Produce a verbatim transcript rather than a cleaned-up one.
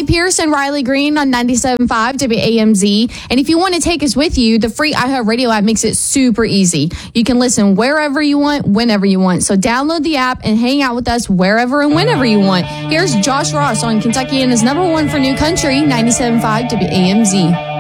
Molly Pierce and Riley Green on ninety-seven point five W A M Z. And if you want to take us with you, the free iHeartRadio app makes it super easy. You can listen wherever you want, whenever you want. So download the app and hang out with us wherever and whenever you want. Here's Josh Ross on Kentuckiana's number one for new country, ninety-seven point five W A M Z.